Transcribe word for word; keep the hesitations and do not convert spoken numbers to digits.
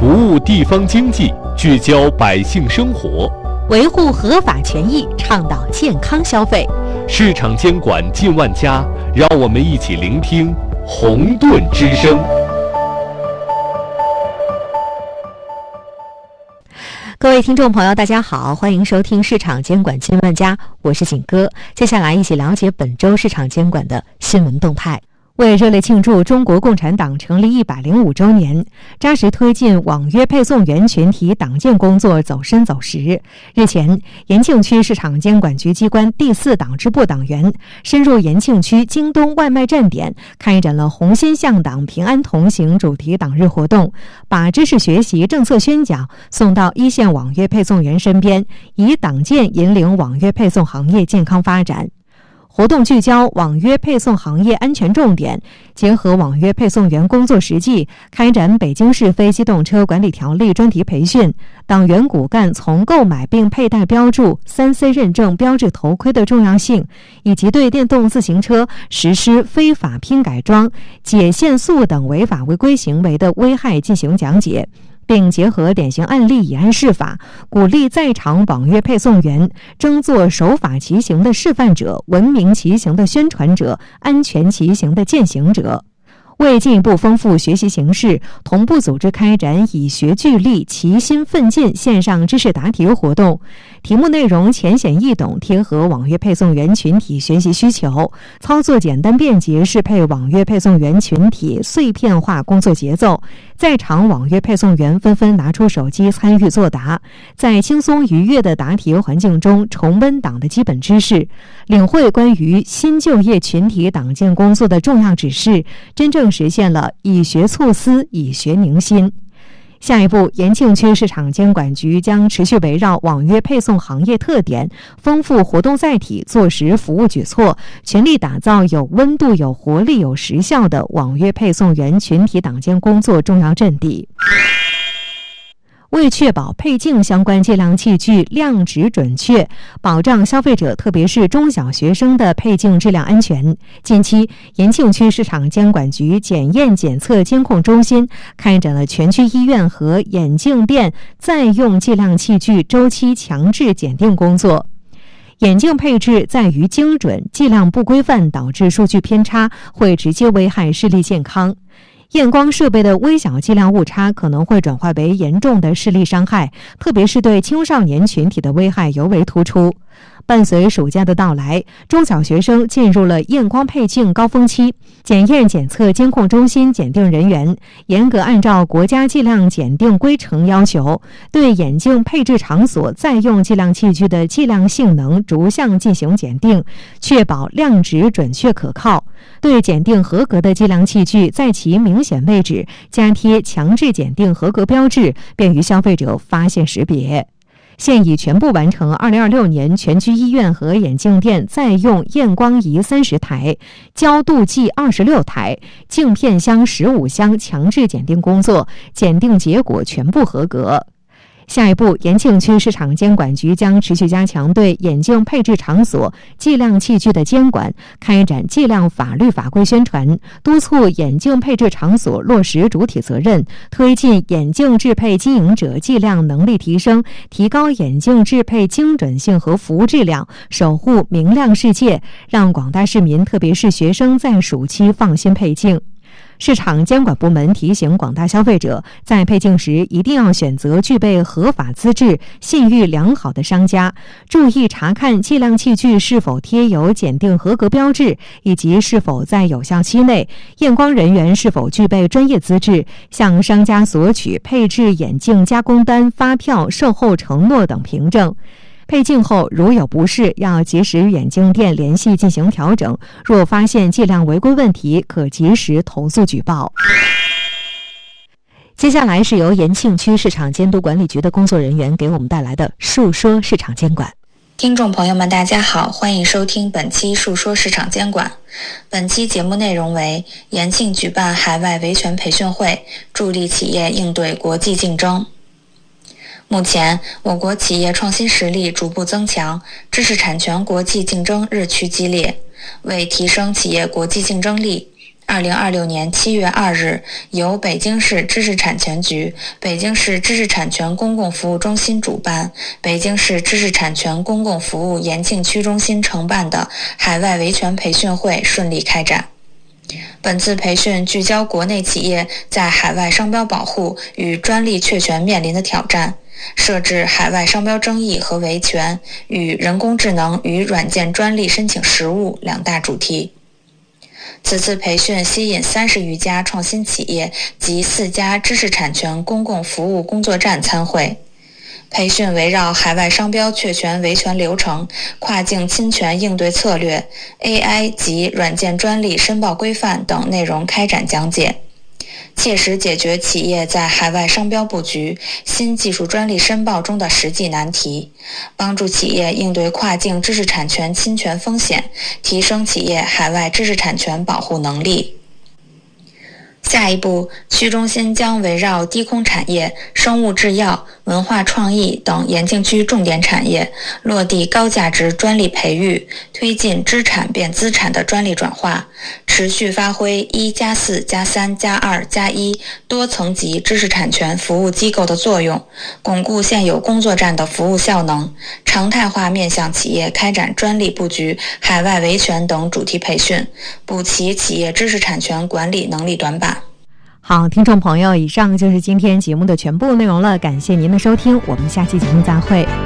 服务地方经济，聚焦百姓生活， 维护合法权益，倡导健康消费。 市场监管近万家，让我们一起聆听红盾之声。 各位听众朋友，大家好，欢迎收听市场监管近万家，我是景哥。接下来一起了解本周市场监管的新闻动态。为热烈庆祝中国共产党成立一百零五周年，扎实推进网约配送员群体党建工作走深走实。日前，延庆区市场监管局机关第四党支部党员深入延庆区京东外卖站点，开展了红心向党、平安同行主题党日活动，把知识学习、政策宣讲送到一线网约配送员身边，以党建引领网约配送行业健康发展。活动聚焦网约配送行业安全重点，结合网约配送员工作实际，开展北京市非机动车管理条例专题培训，党员骨干从购买并佩戴标注 三 C 认证标志头盔的重要性，以及对电动自行车实施非法拼改装、解限速等违法违规行为的危害进行讲解，并结合典型案例以案释法，鼓励在场网约配送员争做守法骑行的示范者、文明骑行的宣传者、安全骑行的践行者。为进一步丰富学习形式，同步组织开展以学聚力、齐心奋进线上知识答题活动，题目内容浅显易懂，贴合网约配送员群体学习需求，操作简单便捷，适配网约配送员群体碎片化工作节奏。在场网约配送员纷纷拿出手机参与作答，在轻松愉悦的答题环境中重温党的基本知识，领会关于新就业群体党建工作的重要指示，真正实现了以学促思，以学凝心。下一步，延庆区市场监管局将持续围绕网约配送行业特点，丰富活动载体，做实服务举措，全力打造有温度、有活力、有实效的网约配送员群体党建工作重要阵地。为确保配镜相关计量器具量值准确，保障消费者特别是中小学生的配镜质量安全，近期延庆区市场监管局检验检测监控中心开展了全区医院和眼镜店在用计量器具周期强制检定工作。眼镜配置在于精准，剂量不规范导致数据偏差，会直接危害视力健康。验光设备的微小剂量误差可能会转化为严重的视力伤害，特别是对青少年群体的危害尤为突出。伴随暑假的到来，中小学生进入了验光配镜高峰期。检验检测监控中心检定人员严格按照国家剂量检定规程要求，对眼镜配置场所在用计量器具的计量性能逐项进行检定，确保量值准确可靠。对检定合格的计量器具，在其明显位置加贴强制检定合格标志，便于消费者发现识别。现已全部完成二零二六年全区医院和眼镜店在用验光仪三十台、焦度计二十六台、镜片箱十五箱强制检定工作，检定结果全部合格。下一步，延庆区市场监管局将持续加强对眼镜配置场所计量器具的监管，开展计量法律法规宣传，督促眼镜配置场所落实主体责任，推进眼镜制配经营者计量能力提升，提高眼镜制配精准性和服务质量，守护明亮世界，让广大市民特别是学生在暑期放心配镜。市场监管部门提醒广大消费者，在配镜时一定要选择具备合法资质、信誉良好的商家，注意查看计量器具是否贴有检定合格标志，以及是否在有效期内，验光人员是否具备专业资质，向商家索取配置眼镜加工单、发票、售后承诺等凭证。配镜后如有不适，要及时与眼镜店联系进行调整，若发现计量违规问题，可及时投诉举报。接下来是由延庆区市场监督管理局的工作人员给我们带来的述说市场监管。 听众朋友们大家好，欢迎收听本期述说市场监管。本期节目内容为延庆举办海外维权培训会，助力企业应对国际竞争。目前，我国企业创新实力逐步增强，知识产权国际竞争日趋激烈。为提升企业国际竞争力， 二零二六年七月二日，由北京市知识产权局、北京市知识产权公共服务中心主办，北京市知识产权公共服务延庆区中心承办的海外维权培训会顺利开展。本次培训聚焦国内企业在海外商标保护与专利确权面临的挑战，设置海外商标争议和维权与人工智能与软件专利申请实务两大主题。此次培训吸引三十余家创新企业及四家知识产权公共服务工作站参会。培训围绕海外商标确权维权流程、跨境侵权应对策略、A I 及软件专利申报规范等内容开展讲解，切实解决企业在海外商标布局、新技术专利申报中的实际难题，帮助企业应对跨境知识产权侵权风险，提升企业海外知识产权保护能力。下一步，区中心将围绕低空产业、生物制药、文化创意等延庆区重点产业，落地高价值专利培育，推进知产变资产的专利转化，持续发挥一加四加三加二加一多层级知识产权服务机构的作用，巩固现有工作站的服务效能，常态化面向企业开展专利布局、海外维权等主题培训，补齐企业知识产权管理能力短板。 好，听众朋友，以上就是今天节目的全部内容了，感谢您的收听，我们下期节目再会。